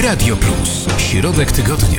Radio Plus. Środek tygodnia.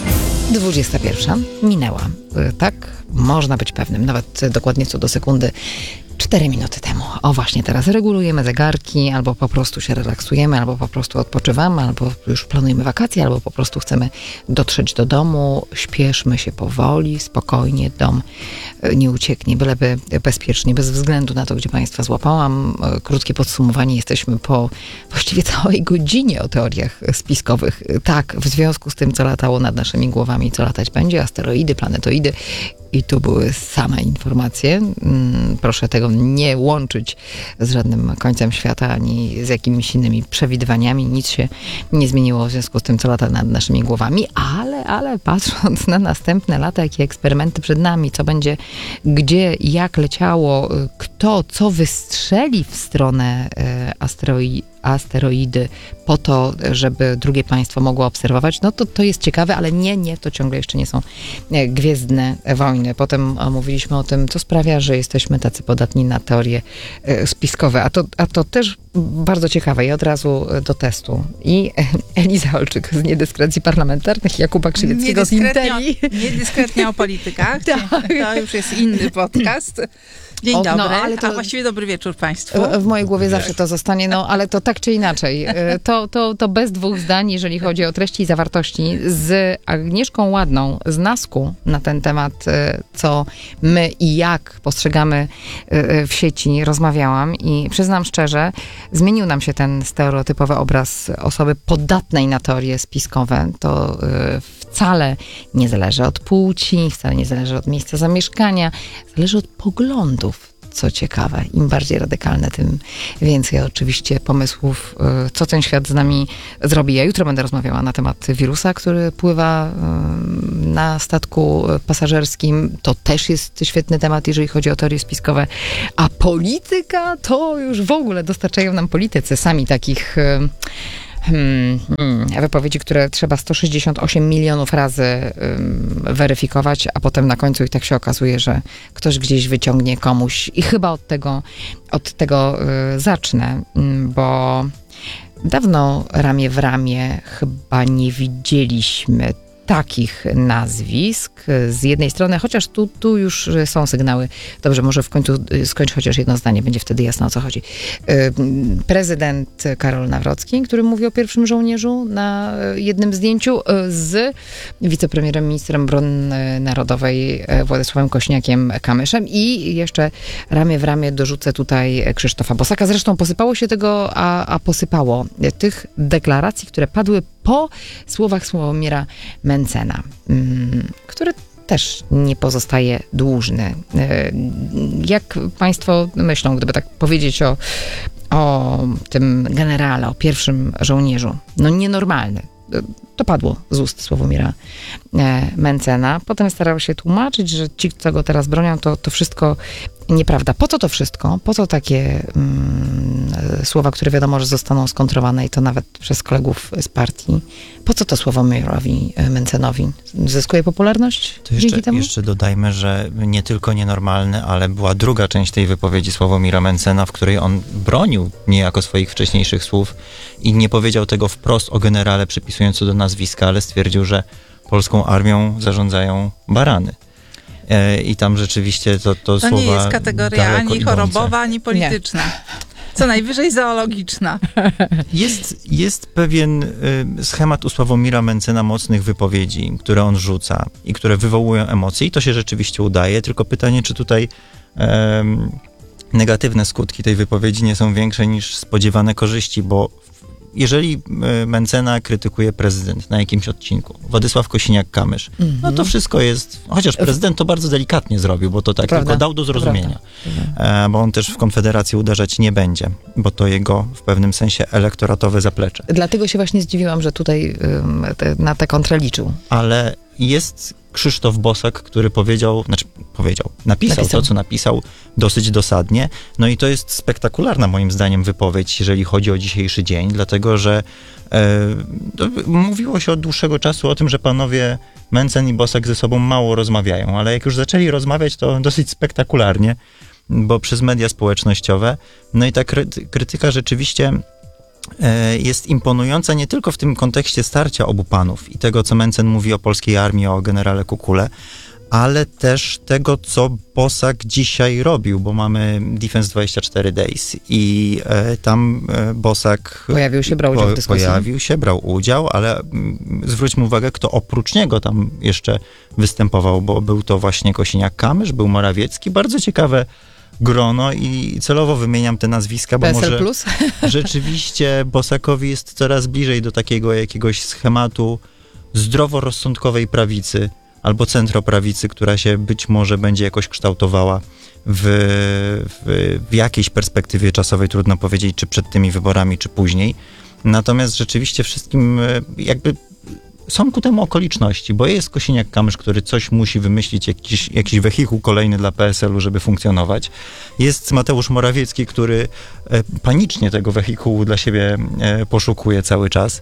21 minęła. Tak, można być pewnym, nawet dokładnie co do sekundy. 4 minuty temu. O, właśnie teraz regulujemy zegarki, albo po prostu się relaksujemy, albo po prostu odpoczywamy, albo już planujemy wakacje, albo po prostu chcemy dotrzeć do domu. Śpieszmy się powoli, spokojnie. Dom nie ucieknie, byleby bezpiecznie, bez względu na to, gdzie Państwa złapałam. Krótkie podsumowanie. Jesteśmy po właściwie całej godzinie o teoriach spiskowych. Tak, w związku z tym, co latało nad naszymi głowami, co latać będzie, asteroidy, planetoidy. I tu były same informacje. Proszę tego nie łączyć z żadnym końcem świata, ani z jakimiś innymi przewidywaniami. Nic się nie zmieniło w związku z tym, co lata nad naszymi głowami, ale patrząc na następne lata, jakie eksperymenty przed nami, co będzie, gdzie, jak leciało, kto, co wystrzeli w stronę asteroidy po to, żeby drugie państwo mogło obserwować, no to jest ciekawe, ale nie, to ciągle jeszcze nie są gwiezdne wojny. Potem mówiliśmy o tym, co sprawia, że jesteśmy tacy podatni na teorie spiskowe, a to też bardzo ciekawe i od razu do testu. I Eliza Olczyk z Niedyskrecji Parlamentarnych, Jakuba Krzywieckiego z Inteli. Niedyskretnie o politykach. Tak. To już jest inny podcast. Dzień dobry, ale to, a właściwie dobry wieczór Państwu. W mojej głowie zawsze to zostanie, ale to tak czy inaczej. To bez dwóch zdań, jeżeli chodzi o treści i zawartości. Z Agnieszką Ładną z NASK-u na ten temat, co my i jak postrzegamy w sieci, rozmawiałam i przyznam szczerze, zmienił nam się ten stereotypowy obraz osoby podatnej na teorie spiskowe. To wcale nie zależy od płci, wcale nie zależy od miejsca zamieszkania, zależy od poglądów. Co ciekawe, im bardziej radykalne, tym więcej oczywiście pomysłów, co ten świat z nami zrobi. Ja jutro będę rozmawiała na temat wirusa, który pływa na statku pasażerskim. To też jest świetny temat, jeżeli chodzi o teorie spiskowe. A polityka to już w ogóle dostarczają nam politycy sami takich wypowiedzi, które trzeba 168 milionów razy weryfikować, a potem na końcu i tak się okazuje, że ktoś gdzieś wyciągnie komuś i chyba od tego zacznę, bo dawno ramię w ramię chyba nie widzieliśmy takich nazwisk. Z jednej strony, chociaż tu już są sygnały. Dobrze, może w końcu skończ chociaż jedno zdanie, będzie wtedy jasno, o co chodzi. Prezydent Karol Nawrocki, który mówi o pierwszym żołnierzu na jednym zdjęciu z wicepremierem, ministrem obrony narodowej Władysławem Kośniakiem-Kamyszem i jeszcze ramię w ramię dorzucę tutaj Krzysztofa Bosaka. Zresztą posypało się tego, a posypało tych deklaracji, które padły po słowach Sławomira Mentzena, który też nie pozostaje dłużny. Jak Państwo myślą, gdyby tak powiedzieć o tym generale, o pierwszym żołnierzu? No nienormalny. To padło z ust Sławomira Mentzena. Potem starał się tłumaczyć, że ci, co go teraz bronią, to wszystko nieprawda. Po co to wszystko? Po co takie słowa, które wiadomo, że zostaną skontrowane i to nawet przez kolegów z partii? Po co to Sławomirowi Mentzenowi? Zyskuje popularność dzięki temu? Jeszcze dodajmy, że nie tylko nienormalny, ale była druga część tej wypowiedzi Sławomira Mentzena, w której on bronił niejako swoich wcześniejszych słów i nie powiedział tego wprost o generale przypisując to do nazwiska, ale stwierdził, że polską armią zarządzają barany. I tam rzeczywiście to słowa nie jest kategoria ani idące. Chorobowa, ani polityczna. Nie. Co najwyżej zoologiczna. Jest pewien schemat u Sławomira Mentzena mocnych wypowiedzi, które on rzuca i które wywołują emocje i to się rzeczywiście udaje, tylko pytanie, czy tutaj negatywne skutki tej wypowiedzi nie są większe niż spodziewane korzyści, bo jeżeli Mentzena krytykuje prezydent na jakimś odcinku, Władysław Kosiniak-Kamysz, no to wszystko jest, chociaż prezydent to bardzo delikatnie zrobił, bo to tak tylko dał do zrozumienia, bo on też w Konfederację uderzać nie będzie, bo to jego w pewnym sensie elektoratowe zaplecze. Dlatego się właśnie zdziwiłam, że tutaj na tę kontrę liczył. Ale jest Krzysztof Bosak, który napisał to, co napisał dosyć dosadnie. No i to jest spektakularna moim zdaniem wypowiedź, jeżeli chodzi o dzisiejszy dzień, dlatego że mówiło się od dłuższego czasu o tym, że panowie Mentzen i Bosak ze sobą mało rozmawiają, ale jak już zaczęli rozmawiać, to dosyć spektakularnie, bo przez media społecznościowe. No i ta krytyka rzeczywiście jest imponująca nie tylko w tym kontekście starcia obu panów i tego, co Mencen mówi o polskiej armii, o generale Kukule, ale też tego, co Bosak dzisiaj robił, bo mamy Defense 24 Days i tam Bosak Pojawił się, brał udział w dyskusji. Brał udział, ale zwróćmy uwagę, kto oprócz niego tam jeszcze występował, bo był to właśnie Kosiniak-Kamysz, był Morawiecki, bardzo ciekawe grono i celowo wymieniam te nazwiska, bo PSL może plus? rzeczywiście Bosakowi jest coraz bliżej do takiego jakiegoś schematu zdroworozsądkowej prawicy albo centroprawicy, która się być może będzie jakoś kształtowała w jakiejś perspektywie czasowej, trudno powiedzieć, czy przed tymi wyborami, czy później. Natomiast rzeczywiście wszystkim jakby są ku temu okoliczności, bo jest Kosiniak-Kamysz, który coś musi wymyślić, jakiś wehikuł kolejny dla PSL-u, żeby funkcjonować. Jest Mateusz Morawiecki, który panicznie tego wehikułu dla siebie poszukuje cały czas.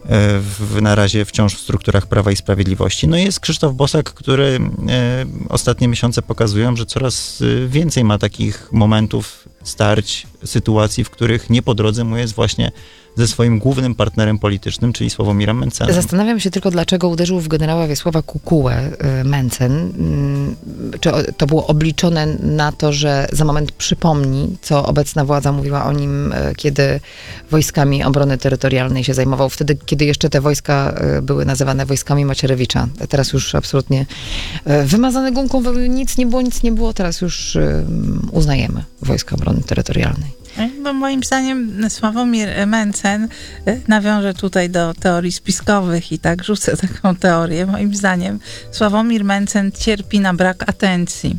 Na razie wciąż w strukturach Prawa i Sprawiedliwości. No i jest Krzysztof Bosak, który ostatnie miesiące pokazują, że coraz więcej ma takich momentów, starć, sytuacji, w których nie po drodze mu jest właśnie ze swoim głównym partnerem politycznym, czyli Sławomirem Mencenem. Zastanawiam się tylko, dlaczego uderzył w generała Wiesława Kukułę Mencen. Czy to było obliczone na to, że za moment przypomni, co obecna władza mówiła o nim, kiedy wojskami obrony terytorialnej się zajmował, wtedy, kiedy jeszcze te wojska były nazywane wojskami Macierewicza. Teraz już absolutnie wymazane gumką, nic nie było, teraz już uznajemy wojska obrony terytorialnej. Bo moim zdaniem Sławomir Mencen nawiąże tutaj do teorii spiskowych i tak rzucę taką teorię. Moim zdaniem Sławomir Mencen cierpi na brak atencji.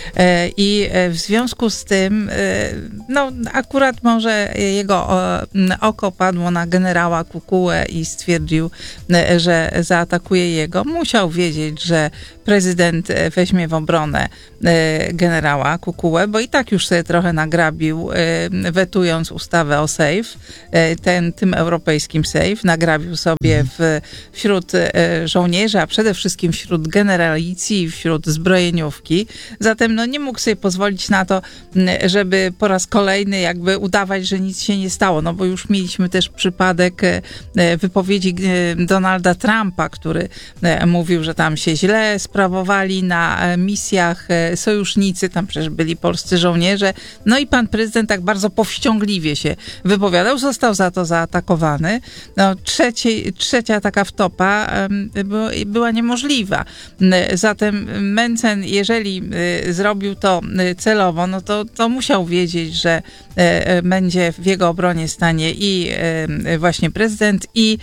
I w związku z tym, no akurat może jego oko padło na generała Kukułę i stwierdził, że zaatakuje jego. Musiał wiedzieć, że prezydent weźmie w obronę generała Kukułę, bo i tak już sobie trochę nagrabił, wetując ustawę o SAFE, tym europejskim SAFE, nagrabił sobie wśród żołnierzy, a przede wszystkim wśród generalicji, wśród zbrojeniówki. Zatem no, nie mógł sobie pozwolić na to, żeby po raz kolejny jakby udawać, że nic się nie stało, no bo już mieliśmy też przypadek wypowiedzi Donalda Trumpa, który mówił, że tam się źle sprawowali na misjach sojusznicy, tam przecież byli polscy żołnierze, no i pan prezydent tak bardzo powściągliwie się wypowiadał, został za to zaatakowany. No, trzecia taka wtopa była niemożliwa. Zatem Mencen, jeżeli zrobił to celowo, no to musiał wiedzieć, że będzie w jego obronie stanie i właśnie prezydent, i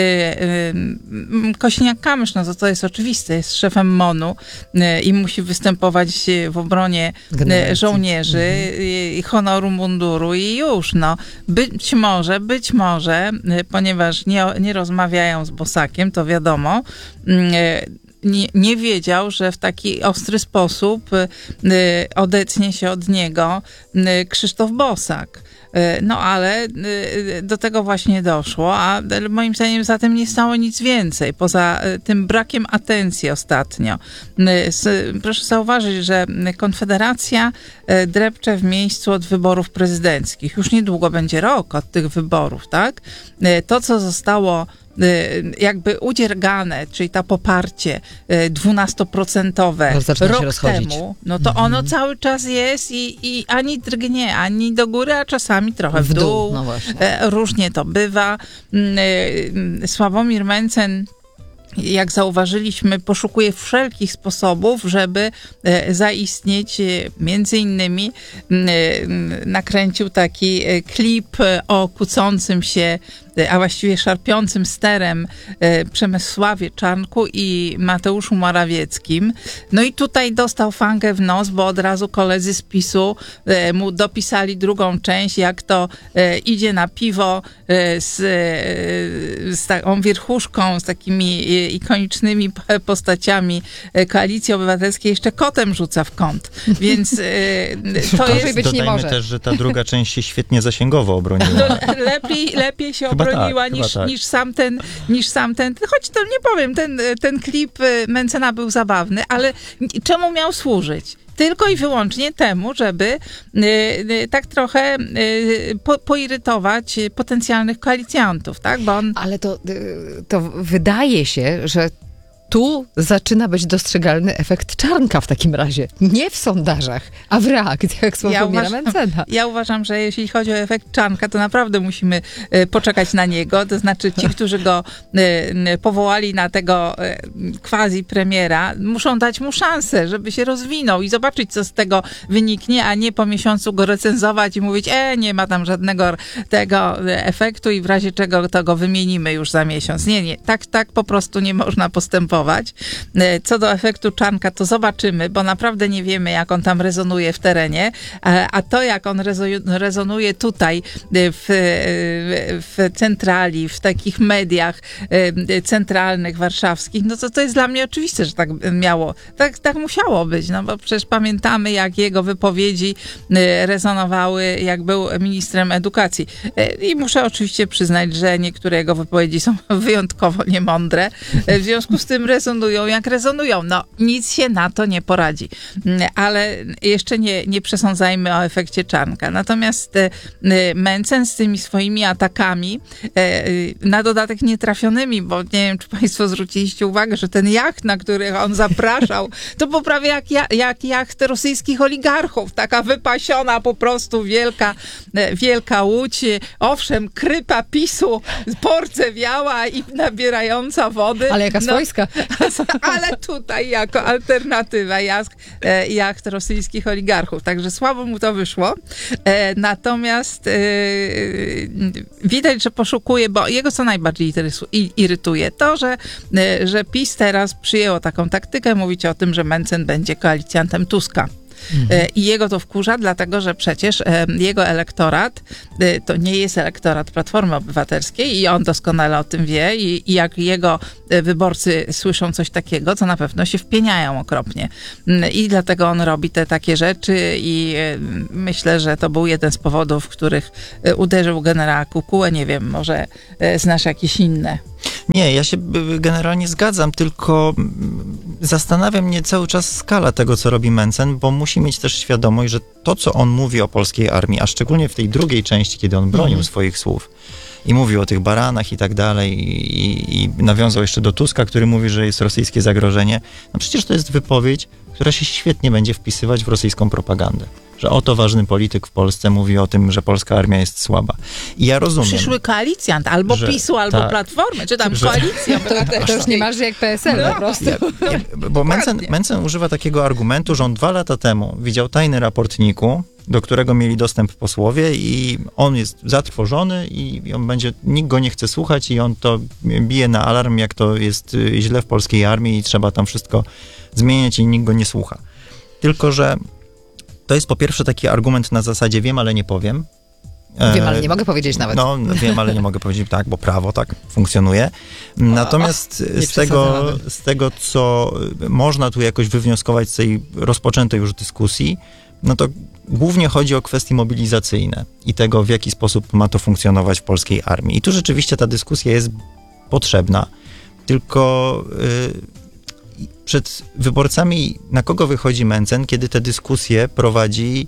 Kosiniak-Kamysz, no to jest oczywiste, jest szefem MON-u i musi występować w obronie żołnierzy i honoru munduru i już, no. Być może, ponieważ nie rozmawiają z Bosakiem, to wiadomo, nie wiedział, że w taki ostry sposób odetnie się od niego Krzysztof Bosak. No ale do tego właśnie doszło, a moim zdaniem za tym nie stało nic więcej, poza tym brakiem atencji ostatnio. Proszę zauważyć, że Konfederacja drepcze w miejscu od wyborów prezydenckich. Już niedługo będzie rok od tych wyborów, tak? To, co zostało jakby udziergane, czyli to poparcie 12% rok temu, no to ono cały czas jest i ani drgnie, ani do góry, a czasami trochę w dół. No właśnie. Różnie to bywa. Sławomir Mencen, jak zauważyliśmy, poszukuje wszelkich sposobów, żeby zaistnieć. Między innymi nakręcił taki klip o kłócącym się, a właściwie szarpiącym sterem Przemysławie Czarnku i Mateuszu Morawieckim. No i tutaj dostał fangę w nos, bo od razu koledzy z mu dopisali drugą część, jak to idzie na piwo z taką wierchuszką, z takimi ikonicznymi postaciami Koalicji Obywatelskiej, jeszcze kotem rzuca w kąt. Więc to jest... być nie może. Też, że ta druga część się świetnie zasięgowo obroniła. Lepiej się obroniła niż sam ten, choć to nie powiem, ten klip Mencena był zabawny, ale czemu miał służyć? tylko i wyłącznie temu, żeby tak trochę poirytować potencjalnych koalicjantów, tak? Bo on... Ale to wydaje się, że tu zaczyna być dostrzegalny efekt Czarnka w takim razie. Nie w sondażach, a w reakcjach Sławomira Mentzena. Ja uważam, że jeśli chodzi o efekt Czarnka, to naprawdę musimy poczekać na niego. To znaczy ci, którzy go powołali na tego quasi premiera, muszą dać mu szansę, żeby się rozwinął i zobaczyć, co z tego wyniknie, a nie po miesiącu go recenzować i mówić, nie ma tam żadnego tego efektu i w razie czego to go wymienimy już za miesiąc. Nie. Tak po prostu nie można postępować. Co do efektu Czarnka, to zobaczymy, bo naprawdę nie wiemy, jak on tam rezonuje w terenie, a to, jak on rezonuje tutaj w centrali, w takich mediach centralnych, warszawskich, no to jest dla mnie oczywiste, że tak miało, tak musiało być, no bo przecież pamiętamy, jak jego wypowiedzi rezonowały, jak był ministrem edukacji. I muszę oczywiście przyznać, że niektóre jego wypowiedzi są wyjątkowo niemądre, w związku z tym rezonują, jak rezonują. No, nic się na to nie poradzi. Ale jeszcze nie przesądzajmy o efekcie Czarnka. Natomiast Mentzen z tymi swoimi atakami, na dodatek nietrafionymi, bo nie wiem, czy państwo zwróciliście uwagę, że ten jacht, na który on zapraszał, to było prawie jak jacht rosyjskich oligarchów. Taka wypasiona po prostu wielka łódź. Owszem, krypa PiS-u porcewiała i nabierająca wody. Ale jaka swojska. Ale tutaj jako alternatywa jacht rosyjskich oligarchów. Także słabo mu to wyszło. Natomiast widać, że poszukuje, bo jego co najbardziej irytuje to, że PiS teraz przyjęło taką taktykę, mówić o tym, że Mentzen będzie koalicjantem Tuska. I jego to wkurza, dlatego że przecież jego elektorat to nie jest elektorat Platformy Obywatelskiej i on doskonale o tym wie i jak jego wyborcy słyszą coś takiego, to na pewno się wpieniają okropnie. I dlatego on robi te takie rzeczy i myślę, że to był jeden z powodów, w których uderzył generała Kukułę. Nie wiem, może znasz jakieś inne. Nie, ja się generalnie zgadzam, tylko zastanawia mnie cały czas skala tego, co robi Mentzen, bo musi mieć też świadomość, że to, co on mówi o polskiej armii, a szczególnie w tej drugiej części, kiedy on bronił swoich słów i mówił o tych baranach i tak dalej i nawiązał jeszcze do Tuska, który mówi, że jest rosyjskie zagrożenie, no przecież to jest wypowiedź, która się świetnie będzie wpisywać w rosyjską propagandę. Że oto ważny polityk w Polsce mówi o tym, że polska armia jest słaba. I ja rozumiem. Przyszły koalicjant, albo PiS-u, albo Platformy, czy tam koalicja. To już nie masz jak PSL po prostu. Bo Mentzen używa takiego argumentu, że on 2 lata temu widział tajny raport NIK-u, do którego mieli dostęp posłowie i on jest zatrwożony i on nikt go nie chce słuchać i on to bije na alarm, jak to jest źle w polskiej armii i trzeba tam wszystko zmieniać i nikt go nie słucha. Tylko że to jest po pierwsze taki argument na zasadzie wiem, ale nie powiem. Wiem, ale nie mogę powiedzieć nawet. No, wiem, ale nie mogę powiedzieć tak, bo prawo tak funkcjonuje. Natomiast z tego, co można tu jakoś wywnioskować z tej rozpoczętej już dyskusji, no to głównie chodzi o kwestie mobilizacyjne i tego, w jaki sposób ma to funkcjonować w polskiej armii. I tu rzeczywiście ta dyskusja jest potrzebna, tylko przed wyborcami na kogo wychodzi Mentzen, kiedy te dyskusje prowadzi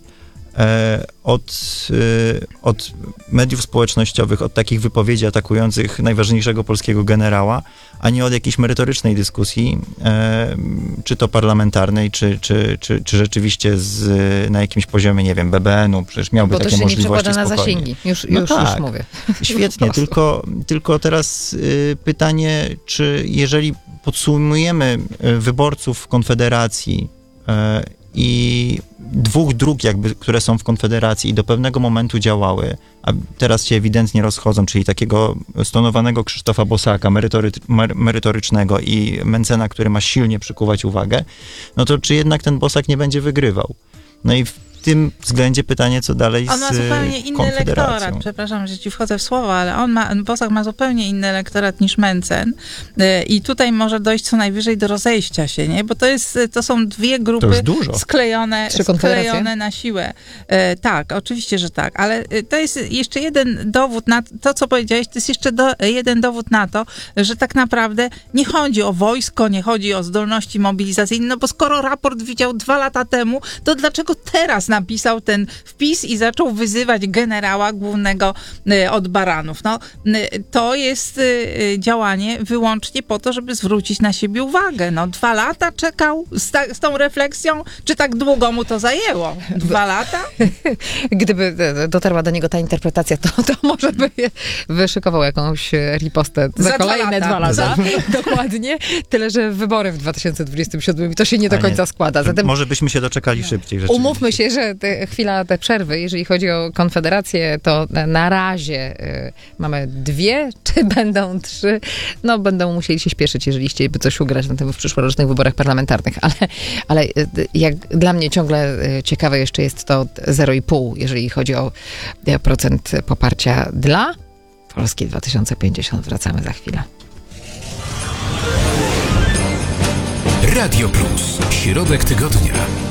od mediów społecznościowych, od takich wypowiedzi atakujących najważniejszego polskiego generała, a nie od jakiejś merytorycznej dyskusji, czy to parlamentarnej, czy rzeczywiście na jakimś poziomie, nie wiem, BBN-u, przecież miałby takie możliwości spokojnie. Bo to się nie przekłada na zasięgi, już mówię. Świetnie, tylko teraz pytanie, czy jeżeli podsumujemy wyborców Konfederacji i 2 dróg jakby, które są w Konfederacji i do pewnego momentu działały, a teraz się ewidentnie rozchodzą, czyli takiego stonowanego Krzysztofa Bosaka, merytorycznego i Mentzena, który ma silnie przykuwać uwagę, no to czy jednak ten Bosak nie będzie wygrywał? No i tym względzie pytanie, co dalej On ma z zupełnie inny Konfederacją. elektorat. Przepraszam, że ci wchodzę w słowo, ale Bosak ma zupełnie inny elektorat niż Mencen. I tutaj może dojść co najwyżej do rozejścia się, nie? Bo to są dwie To grupy już dużo. sklejone na siłę. Tak, oczywiście, że tak. Ale to jest jeszcze jeden dowód na to, co powiedziałeś, to jest jeszcze jeden dowód na to, że tak naprawdę nie chodzi o wojsko, nie chodzi o zdolności mobilizacyjne, no bo skoro raport widział 2 lata temu, to dlaczego teraz napisał ten wpis i zaczął wyzywać generała głównego od baranów? No, to jest działanie wyłącznie po to, żeby zwrócić na siebie uwagę. No, 2 lata czekał z tą refleksją, czy tak długo mu to zajęło? 2 lata? Gdyby dotarła do niego ta interpretacja, to może by wyszykował jakąś ripostę za kolejne 2 lata. Dokładnie. Tyle, że wybory w 2027 to się nie do końca składa. Zatem Może byśmy się doczekali szybciej. Rzeczywiście. umówmy się, że chwila tej przerwy, jeżeli chodzi o Konfederację, to na razie mamy 2, czy będą 3? No, będą musieli się śpieszyć, jeżeli chcieliby coś ugrać na tym w przyszłorocznych wyborach parlamentarnych. Ale jak dla mnie ciągle ciekawe jeszcze jest to 0,5, jeżeli chodzi o procent poparcia dla Polski 2050. Wracamy za chwilę. Radio Plus. Środek tygodnia.